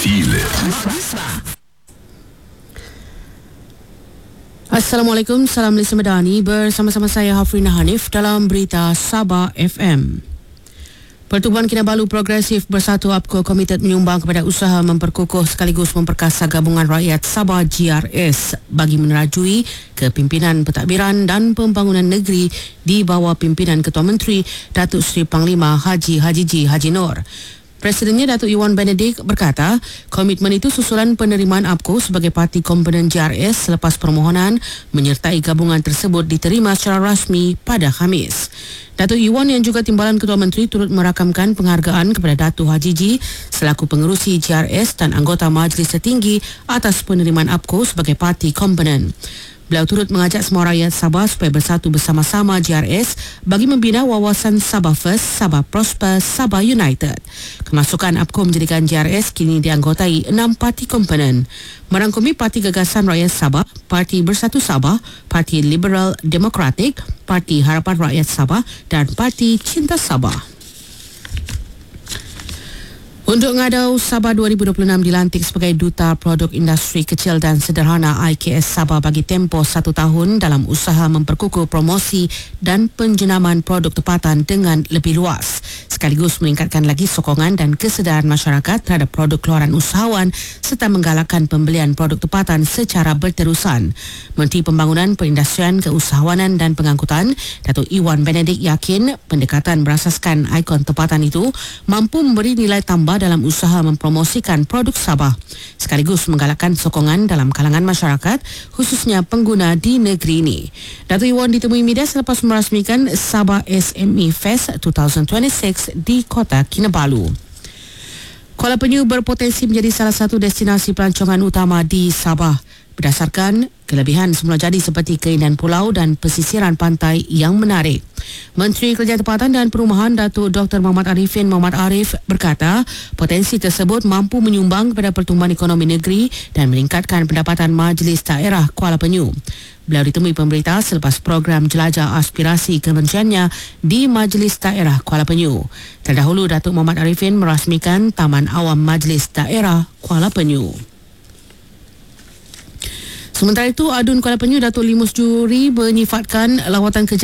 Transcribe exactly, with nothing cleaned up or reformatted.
Tile. Assalamualaikum, salam Malaysia Madani. Bersama-sama saya Hafrina Hanif dalam berita Sabah F M. Pertubuhan Kinabalu Progresif Bersatu A P K O komited menyumbang kepada usaha memperkukuh sekaligus memperkasa Gabungan Rakyat Sabah G R S bagi menerajui kepimpinan pentadbiran dan pembangunan negeri di bawah pimpinan Ketua Menteri Datuk Seri Panglima Haji Haji G. Haji Noor. Presidennya Datuk Iwan Benedict berkata, komitmen itu susulan penerimaan A P K O sebagai parti komponen G R S selepas permohonan menyertai gabungan tersebut diterima secara rasmi pada Khamis. Datuk Iwan yang juga timbalan Ketua Menteri turut merakamkan penghargaan kepada Datuk Haji G selaku pengerusi G R S dan anggota Majlis Tertinggi atas penerimaan A P K O sebagai parti komponen. Beliau turut mengajak semua rakyat Sabah supaya bersatu bersama-sama G R S bagi membina wawasan Sabah First, Sabah Prosper, Sabah United. Kemasukan A P K O menjadikan G R S kini dianggotai enam parti komponen, merangkumi Parti Gagasan Rakyat Sabah, Parti Bersatu Sabah, Parti Liberal Demokratik, Parti Harapan Rakyat Sabah dan Parti Cinta Sabah. Untuk Ngadau, Sabah dua ribu dua puluh enam dilantik sebagai Duta Produk Industri Kecil dan Sederhana I K S Sabah bagi tempoh satu tahun dalam usaha memperkukuh promosi dan penjenaman produk tempatan dengan lebih luas, sekaligus meningkatkan lagi sokongan dan kesedaran masyarakat terhadap produk keluaran usahawan serta menggalakkan pembelian produk tempatan secara berterusan. Menteri Pembangunan Perindustrian, Keusahawanan dan Pengangkutan, Datuk Iwan Benedict yakin pendekatan berasaskan ikon tempatan itu mampu memberi nilai tambah dalam usaha mempromosikan produk Sabah, sekaligus menggalakkan sokongan dalam kalangan masyarakat, khususnya pengguna di negeri ini. Datuk Iwan ditemui media selepas merasmikan Sabah S M E Fest dua ribu dua puluh enam di Kota Kinabalu. Kuala Penyu berpotensi menjadi salah satu destinasi pelancongan utama di Sabah berdasarkan kelebihan semula jadi seperti keindahan pulau dan pesisiran pantai yang menarik. Menteri Kerjaan Tempatan dan Perumahan Datuk Doktor Muhammad Arifin Muhammad Arif berkata, potensi tersebut mampu menyumbang kepada pertumbuhan ekonomi negeri dan meningkatkan pendapatan Majlis Daerah Kuala Penyu. Beliau ditemui pemberita selepas program jelajah aspirasi kementeriannya di Majlis Daerah Kuala Penyu. Terdahulu, Datuk Muhammad Arifin merasmikan Taman Awam Majlis Daerah Kuala Penyu. Sementara itu, Adun Kuala Penyu Datuk Limus Juri menyifatkan lawatan kerja